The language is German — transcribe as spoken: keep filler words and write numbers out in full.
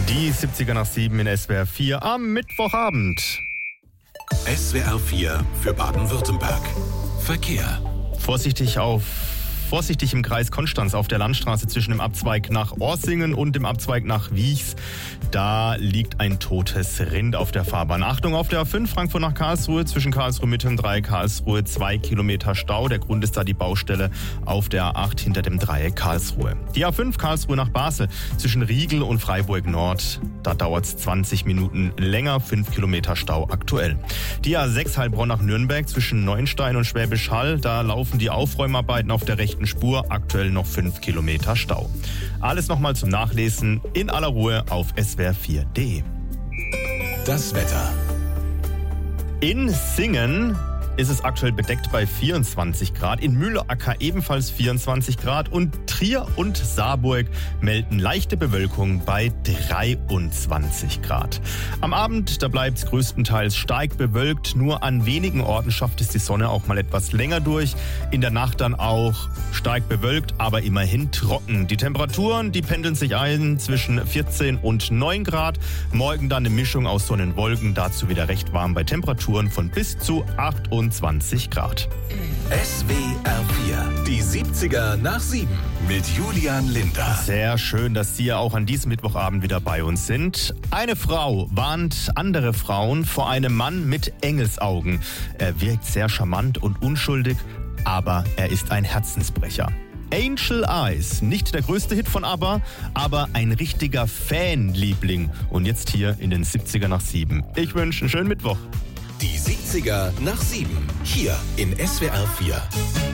Die siebziger nach sieben in S W R vier am Mittwochabend. S W R vier für Baden-Württemberg. Verkehr. Vorsichtig auf Vorsichtig im Kreis Konstanz auf der Landstraße zwischen dem Abzweig nach Orsingen und dem Abzweig nach Wiechs. Da liegt ein totes Rind auf der Fahrbahn. Achtung auf der A fünf Frankfurt nach Karlsruhe zwischen Karlsruhe Mitte und Dreieck Karlsruhe. Zwei Kilometer Stau. Der Grund ist da die Baustelle auf der A acht hinter dem Dreieck Karlsruhe. Die A fünf Karlsruhe nach Basel zwischen Riegel und Freiburg Nord. Da dauert es zwanzig Minuten länger. Fünf Kilometer Stau aktuell. Die A sechs Heilbronn nach Nürnberg zwischen Neuenstein und Schwäbisch Hall. Da laufen die Aufräumarbeiten auf der rechten Spur, aktuell noch fünf Kilometer Stau. Alles nochmal zum Nachlesen in aller Ruhe auf S W R vier punkt de. Das Wetter. In Singen ist es aktuell bedeckt bei vierundzwanzig Grad, in Mühlacker ebenfalls vierundzwanzig Grad und Trier und Saarburg melden leichte Bewölkung bei dreiundzwanzig Grad. Am Abend, da bleibt es größtenteils stark bewölkt, nur an wenigen Orten schafft es die Sonne auch mal etwas länger durch. In der Nacht dann auch stark bewölkt, aber immerhin trocken. Die Temperaturen, die pendeln sich ein zwischen vierzehn und neun Grad. Morgen dann eine Mischung aus Sonne und Wolken, dazu wieder recht warm bei Temperaturen von bis zu achtundzwanzig Grad. S W R vier, die siebziger nach sieben mit Julian Linder. Sehr schön, dass Sie ja auch an diesem Mittwochabend wieder bei uns sind. Eine Frau warnt andere Frauen vor einem Mann mit Engelsaugen. Er wirkt sehr charmant und unschuldig, aber er ist ein Herzensbrecher. Angel Eyes, nicht der größte Hit von ABBA, aber ein richtiger Fanliebling. Und jetzt hier in den siebziger nach sieben. Ich wünsche einen schönen Mittwoch. Die siebziger nach sieben, hier in S W R vier.